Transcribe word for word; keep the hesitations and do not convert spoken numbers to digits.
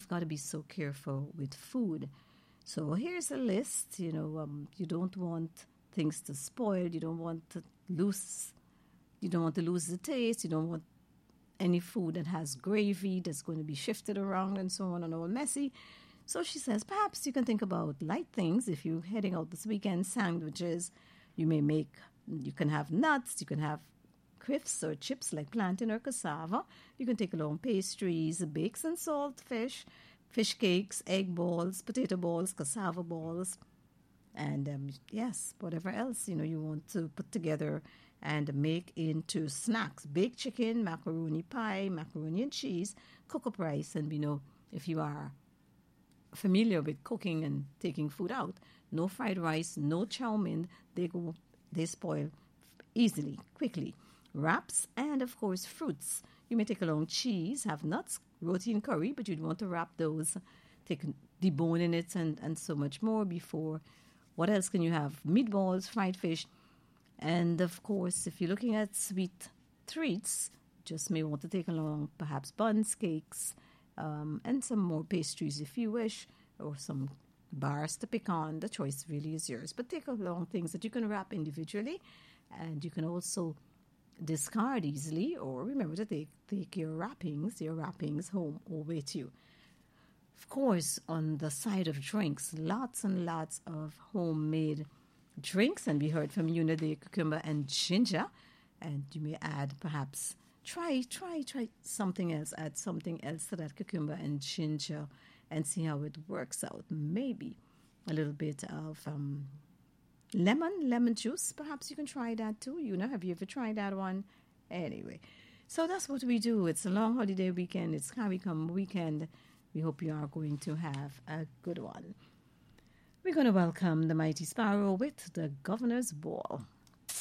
you've got to be so careful with food. So here's a list. You know, um, you don't want things to spoil. You don't want to lose. You don't want to lose the taste. You don't want any food that has gravy that's going to be shifted around and so on and all messy. So she says, perhaps you can think about light things. If you're heading out this weekend, sandwiches, you may make, you can have nuts, you can have crisps or chips like plantain or cassava. You can take along pastries, bakes and salt fish, fish cakes, egg balls, potato balls, cassava balls, and um, yes, whatever else, you know, you want to put together and make into snacks. Baked chicken, macaroni pie, macaroni and cheese, cook-up rice, and you know, if you are familiar with cooking and taking food out, no fried rice, no chow mein, they go, they spoil easily, quickly. Wraps and of course fruits. You may take along cheese, have nuts, roti and curry, but you'd want to wrap those, take deboning it and, and so much more before. What else can you have? Meatballs, fried fish, and of course, if you're looking at sweet treats, just may want to take along perhaps buns, cakes, um, and some more pastries if you wish, or some bars to pick on. The choice really is yours. But take along things that you can wrap individually, and you can also discard easily, or remember to take, take your wrappings, your wrappings home or with you. Of course, on the side of drinks, lots and lots of homemade drinks, and we heard from Una the cucumber and ginger, and you may add perhaps try try try something else, add something else to that cucumber and ginger and see how it works out. Maybe a little bit of um, lemon lemon juice, perhaps you can try that too. You know, have you ever tried that one? Anyway, so that's what we do. It's a long holiday weekend. It's CARICOM weekend. We hope you are going to have a good one. We're going to welcome the Mighty Sparrow with the Governor's Ball.